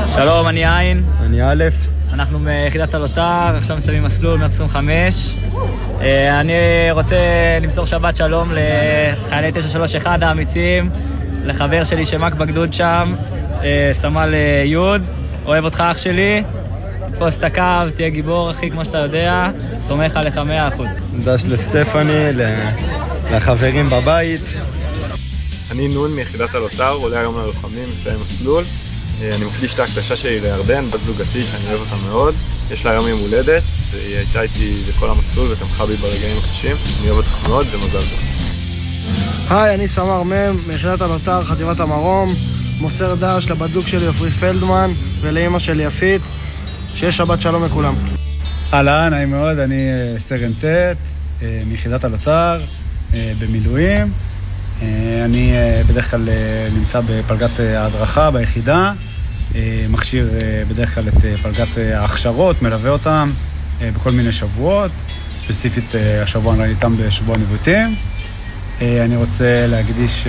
שלום, אני עין. אני א'. אנחנו מיחידת הלוטר, עכשיו מסיימים מסלול 125. אני רוצה למסור שבת שלום לחיילי 931 האמיצים, לחבר שלי שמק בגדוד שם, סמל יוד. אוהב אותך אח שלי, תפוס את הקו, תהיה גיבור אחי כמו שאתה יודע, סומך עליך 100%. דש לסטפני, לחברים בבית. אני נון מיחידת הלוטר, עולה היום ללוחמים, מסיים מסלול. אני מקדיש את ההקדשה שלי לירדן, בת זוגתי שאני אוהב אותה מאוד. יש לה היום יום הולדת, והיא הייתה איתי בכל המסלול ותמכה בי ברגעים הקשים. אני אוהב אותך מאוד ומזל טוב. היי, אני סמ"ר מ' מיחידת הלוטר, חטיבת המרום. מוסר דש לבת זוג שלי עופרי פלדמן ולאמא שלי יפית. שיהיה שבת שלום לכולם. אהלן, נעים מאוד, אני סרן ט' מיחידת הלוטר במילואים. אני בדרך כלל נמצא בפלגת ההדרכה ביחידה, מכשיר בדרך כלל את פלגת ההכשרות, מלווה אותם בכל מיני שבועות, ספציפית השבוע אני איתם בשבוע ניווטים. אני רוצה להקדיש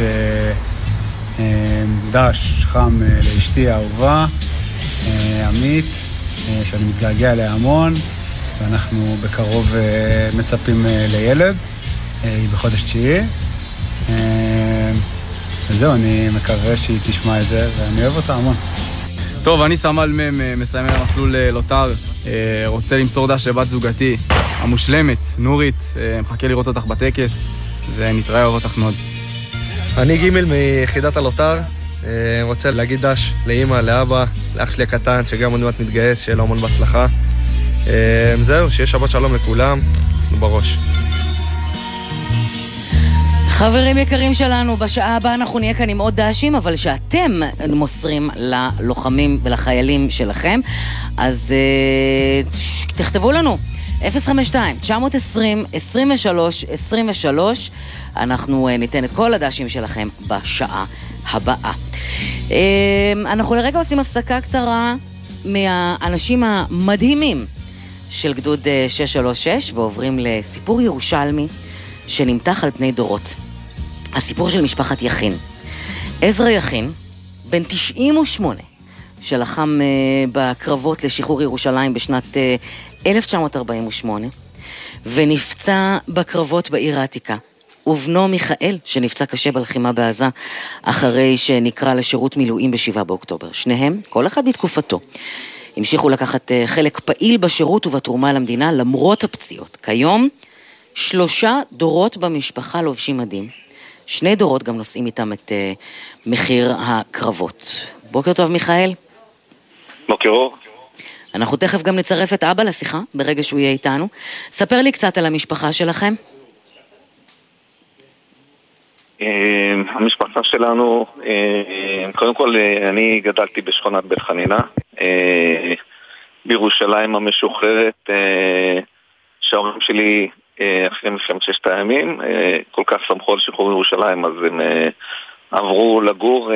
דש חם לאשתי האהובה, עמית, שאני מתגעגע אליה המון, ואנחנו בקרוב מצפים לילד, היא בחודש 9. וזהו, אני מקווה שהיא תשמע את זה, ואני אוהב אותה המון. טוב, אני סמל מ' מסיים למסלול לוטר, רוצה למסור דש לבת זוגתי המושלמת, נורית, מחכה לראות אותך בטקס, ונתראה, אוהב אותך מאוד. אני ג' מיחידת הלוטר, רוצה להגיד דש לאמא, לאבא, לאח שלי הקטן, שגם עוד מעט מתגייס, שיהיה לו המון בהצלחה. זהו, שיהיה שבת שלום לכולם, בראש. חברים יקרים שלנו, בשעה הבאה אנחנו נהיה כאן עם עוד דשים, אבל שאתם מוסרים ללוחמים ולחיילים שלכם, אז תכתבו לנו 052-920-23-23, אנחנו ניתן את כל הדשים שלכם בשעה הבאה. אנחנו לרגע עושים הפסקה קצרה מהאנשים המדהימים של גדוד 636, ועוברים לסיפור ירושלמי שנמתח על פני דורות. הסיפור של משפחת יכין. עזרא יכין, בן 98, שלחם בקרבות לשחרור ירושלים בשנת 1948, ונפצע בקרבות בעיר העתיקה. ובנו מיכאל, שנפצע קשה בלחימה בעזה, אחרי שנקרא לשירות מילואים ב7 באוקטובר. שניהם, כל אחד בתקופתו, המשיכו לקחת חלק פעיל בשירות ובתרומה למדינה, למרות הפציעות. כיום, 3 דורות במשפחה לובשים מדים. 2 דורות גם נושאים איתם את מחיר הקרבות. בוקר טוב מיכאל. בוקר אור. אנחנו תכף גם נצרף את אבא לשיחה, ברגע שהוא יהיה איתנו. ספר לי קצת על המשפחה שלכם. המשפחה שלנו, קודם כל אני גדלתי בשכונת בית חנינה, בירושלים המשוחררת, שההורים שלי אחרי מלחמת ששת הימים כל כך שמחו על שחרור ירושלים, אז הם עברו לגור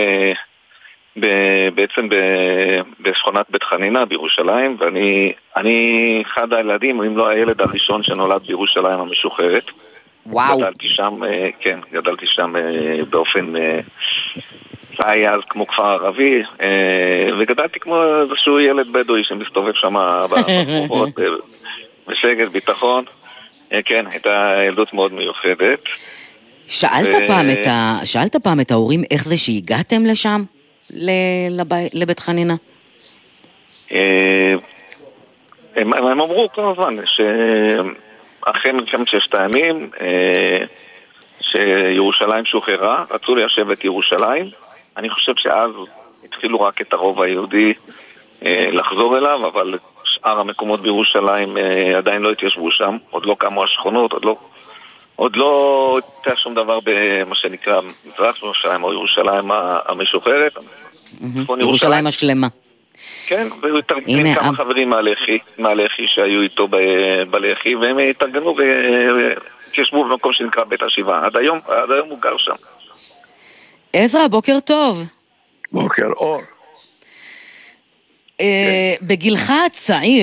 בעצם בשכונת בית חנינה בירושלים, ואני אחד הילדים, אם לא הילד הראשון שנולד בירושלים המשוחררת. וואו. גדלתי שם באופן היה אז כמו כפר ערבי, וגדלתי כמו איזשהו ילד בדואי שמסתובב שם ברחובות בשקט, ביטחון. כן, הייתה ילדות מאוד מיוחדת. שאלת פעם את ההורים איך זה שהגעתם לשם, לבית חנינה? הם אמרו כל הזמן אחרי מלחמת ששת הימים שירושלים שוחררה, רצו ליישב את ירושלים. אני חושב שאז התחילו רק את הרוב היהודי לחזור אליו, אבל שאר המקומות בירושלים עדיין לא התיישבו שם, עוד לא קמו השכונות, עוד לא הייתה שום דבר במה שנקרא מזרח ירושלים או ירושלים המשוחררת. ירושלים השלמה. כן, והיו התארגנו כמה חברים מהלח"י שהיו איתו בלח"י, והם התארגנו והתיישבו במקום שנקרא בית השיבה. עד היום הוא גר שם. עזרא, בוקר טוב. בוקר אור. בגילך הצעיר,